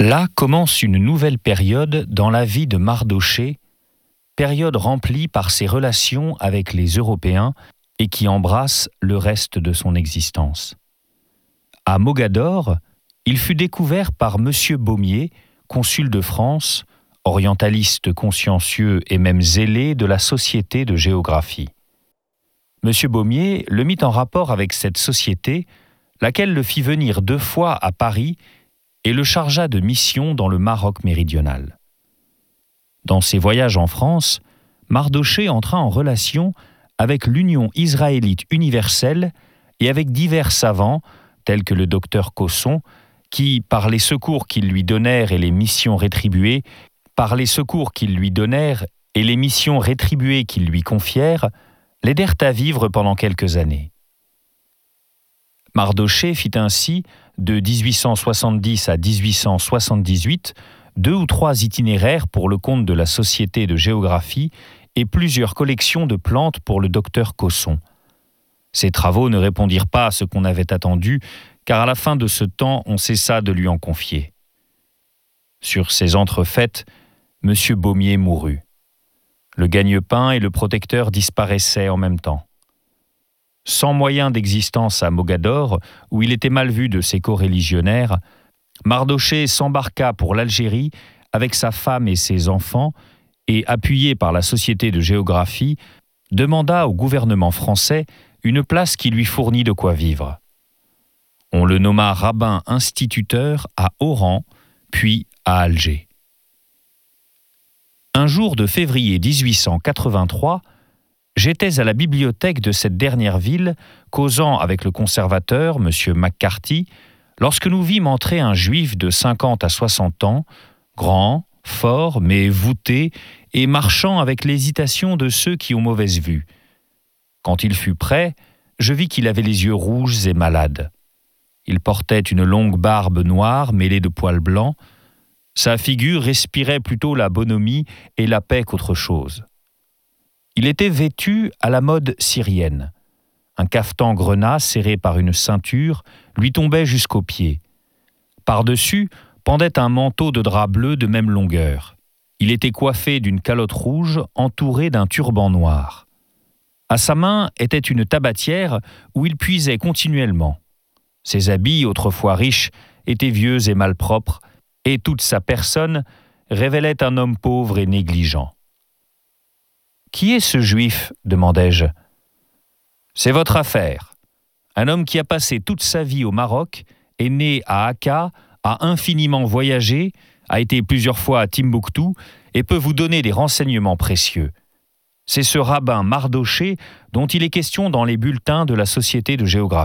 Là commence une nouvelle période dans la vie de Mardochée, période remplie par ses relations avec les Européens et qui embrasse le reste de son existence. À Mogador, il fut découvert par M. Baumier, consul de France, orientaliste consciencieux et même zélé de la Société de géographie. M. Baumier le mit en rapport avec cette société, laquelle le fit venir 2 fois à Paris et le chargea de mission dans le Maroc méridional. Dans ses voyages en France, Mardochée entra en relation avec l'Union israélite universelle et avec divers savants, tels que le docteur Cosson, qui, par les secours qu'ils lui donnèrent et les missions rétribuées, qu'ils lui confièrent, l'aidèrent à vivre pendant quelques années. Mardochée fit ainsi, de 1870 à 1878, 2 ou 3 itinéraires pour le compte de la Société de géographie et plusieurs collections de plantes pour le docteur Cosson. Ces travaux ne répondirent pas à ce qu'on avait attendu, car à la fin de ce temps, on cessa de lui en confier. Sur ces entrefaites, M. Baumier mourut. Le gagne-pain et le protecteur disparaissaient en même temps. Sans moyen d'existence à Mogador, où il était mal vu de ses coreligionnaires, Mardochée s'embarqua pour l'Algérie avec sa femme et ses enfants et, appuyé par la Société de géographie, demanda au gouvernement français une place qui lui fournit de quoi vivre. On le nomma rabbin instituteur à Oran, puis à Alger. Un jour de février 1883, j'étais à la bibliothèque de cette dernière ville, causant avec le conservateur, M. McCarthy, lorsque nous vîmes entrer un juif de 50 à 60 ans, grand, fort, mais voûté, et marchant avec l'hésitation de ceux qui ont mauvaise vue. Quand il fut prêt, je vis qu'il avait les yeux rouges et malades. Il portait une longue barbe noire mêlée de poils blancs. Sa figure respirait plutôt la bonhomie et la paix qu'autre chose. Il était vêtu à la mode syrienne. Un cafetan grenat serré par une ceinture lui tombait jusqu'aux pieds. Par-dessus pendait un manteau de drap bleu de même longueur. Il était coiffé d'une calotte rouge entourée d'un turban noir. À sa main était une tabatière où il puisait continuellement. Ses habits, autrefois riches, étaient vieux et malpropres, et toute sa personne révélait un homme pauvre et négligent. « Qui est ce juif ?» demandai-je. « C'est votre affaire. Un homme qui a passé toute sa vie au Maroc, est né à Akka, a infiniment voyagé, a été plusieurs fois à Timbuktu et peut vous donner des renseignements précieux. C'est ce rabbin Mardochée dont il est question dans les bulletins de la Société de géographie. »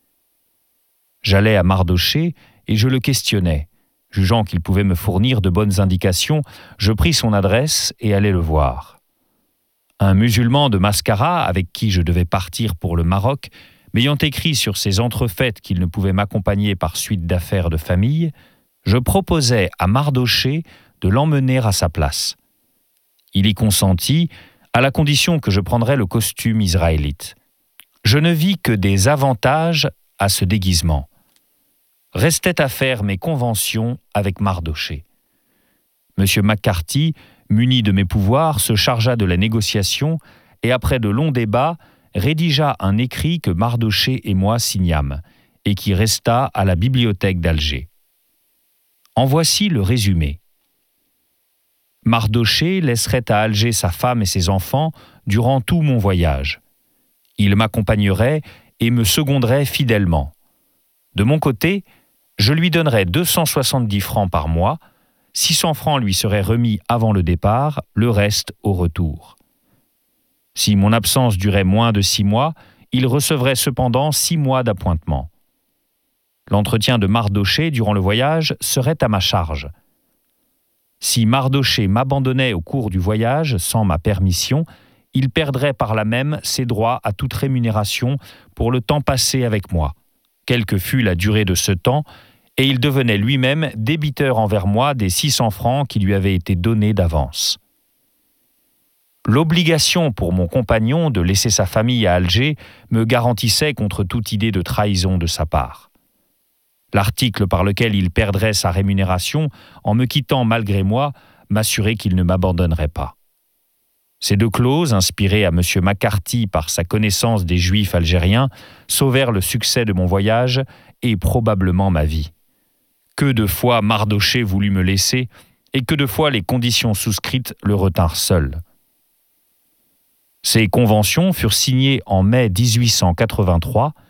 J'allai à Mardochée et je le questionnai. Jugeant qu'il pouvait me fournir de bonnes indications, je pris son adresse et allai le voir. Un musulman de Mascara, avec qui je devais partir pour le Maroc, m'ayant écrit sur ses entrefaites qu'il ne pouvait m'accompagner par suite d'affaires de famille, je proposai à Mardochée de l'emmener à sa place. Il y consentit, à la condition que je prendrais le costume israélite. Je ne vis que des avantages à ce déguisement. Restait à faire mes conventions avec Mardochée. M. McCarthy, muni de mes pouvoirs, se chargea de la négociation et, après de longs débats, rédigea un écrit que Mardochée et moi signâmes et qui resta à la bibliothèque d'Alger. En voici le résumé. Mardochée laisserait à Alger sa femme et ses enfants durant tout mon voyage. Il m'accompagnerait et me seconderait fidèlement. De mon côté, je lui donnerais 270 francs par mois, 600 francs lui seraient remis avant le départ, le reste au retour. Si mon absence durait moins de 6 mois, il recevrait cependant 6 mois d'appointement. L'entretien de Mardochée durant le voyage serait à ma charge. Si Mardochée m'abandonnait au cours du voyage sans ma permission, il perdrait par là même ses droits à toute rémunération pour le temps passé avec moi, quelle que fût la durée de ce temps, et il devenait lui-même débiteur envers moi des 600 francs qui lui avaient été donnés d'avance. L'obligation pour mon compagnon de laisser sa famille à Alger me garantissait contre toute idée de trahison de sa part. L'article par lequel il perdrait sa rémunération en me quittant malgré moi m'assurait qu'il ne m'abandonnerait pas. Ces deux clauses, inspirées à M. McCarthy par sa connaissance des Juifs algériens, sauvèrent le succès de mon voyage et probablement ma vie. Que de fois Mardochée voulut me laisser et que de fois les conditions souscrites le retinrent seul. Ces conventions furent signées en mai 1883